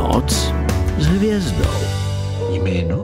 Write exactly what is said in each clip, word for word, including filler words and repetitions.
Noc s hvězdou. Jméno?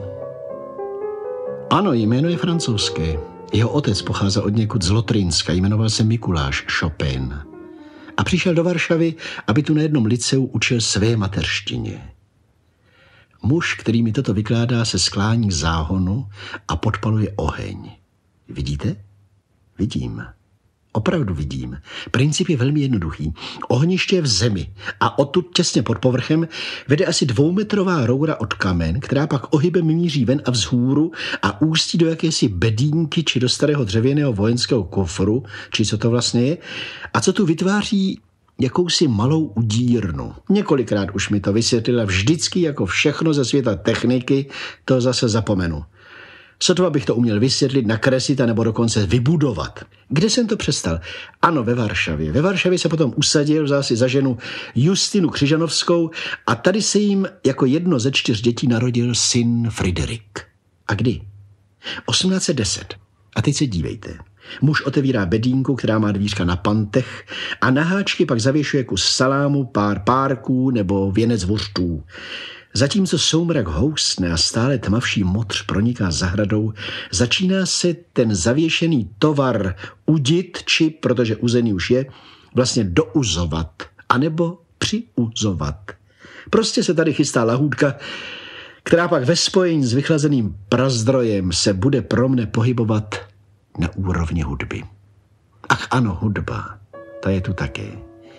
Ano, jméno je francouzské. Jeho otec pocházel od někud z Lotrynska, jmenoval se Mikuláš Chopin. A přišel do Varšavy, aby tu na jednom liceu učil své mateřštině. Muž, který mi toto vykládá, se sklání k záhonu a podpaluje oheň. Vidíte? Vidím. Opravdu vidím. Princip je velmi jednoduchý. Ohniště je v zemi a odtud těsně pod povrchem vede asi dvoumetrová roura od kamen, která pak ohybem míří ven a vzhůru a ústí do jakési bedínky či do starého dřevěného vojenského kofru, či co to vlastně je, a co tu vytváří jakousi malou udírnu. Několikrát už mi to vysvětlila, vždycky jako všechno ze světa techniky, to zase zapomenu. Sotva bych to uměl vysvětlit, nakreslit a nebo dokonce vybudovat. Kde jsem to přestal? Ano, ve Varšavě. Ve Varšavě se potom usadil, vzal si za ženu Justinu Křižanovskou a tady se jim jako jedno ze čtyř dětí narodil syn Friderik. A kdy? osmnáct set deset. A teď se dívejte. Muž otevírá bedínku, která má dvířka na pantech a na háčky pak zavěšuje kus salámu, pár párků nebo věnec vurštů. Zatímco soumrak housne a stále tmavší motř proniká zahradou, začíná se ten zavěšený tovar udit, či, protože uzený už je, vlastně douzovat, anebo přiuzovat. Prostě se tady chystá lahůdka, která pak ve spojení s vychlazeným prazdrojem se bude pro mne pohybovat na úrovni hudby. Ach ano, hudba, ta je tu také.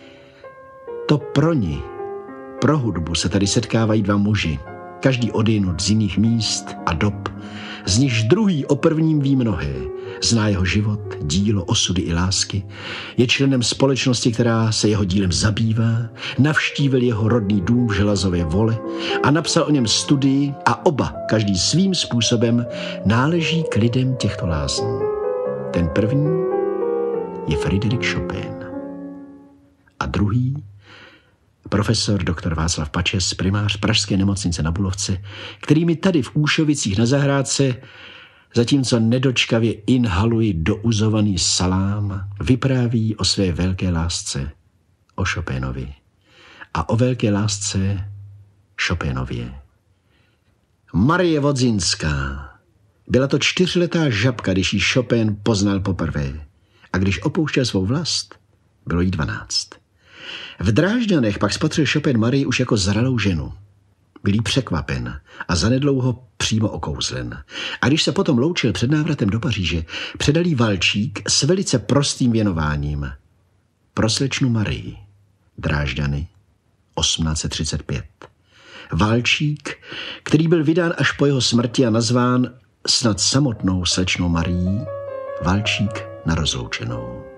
To pro ní, pro hudbu se tady setkávají dva muži, každý odjinud z jiných míst a dob, z nichž druhý o prvním ví mnohé, zná jeho život, dílo, osudy i lásky, je členem společnosti, která se jeho dílem zabývá, navštívil jeho rodný dům v Želazové Vole a napsal o něm studii a oba, každý svým způsobem, náleží k lidem těchto lázní. Ten první je Friderik Chopin a druhý profesor doktor Václav Pačes, primář pražské nemocnice na Bulovce, který mi tady v Úšovicích na zahrádce, zatímco nedočkavě inhaluji douzovaný salám, vypráví o své velké lásce, o Chopinovi a o velké lásce Chopinově. Marie Vodzinská. Byla to čtyřletá žabka, když ji Chopin poznal poprvé. A když opouštěl svou vlast, bylo jí dvanáct. V Drážďanech pak spatřil Chopin Marii už jako zralou ženu. Byl jí překvapen a zanedlouho přímo okouzlen. A když se potom loučil před návratem do Paříže, předal jí valčík s velice prostým věnováním. Pro slečnu Marii. Drážďany, osmnáct set třicet pět. Valčík, který byl vydán až po jeho smrti a nazván snad samotnou slečnou Marií, valčík na rozloučenou.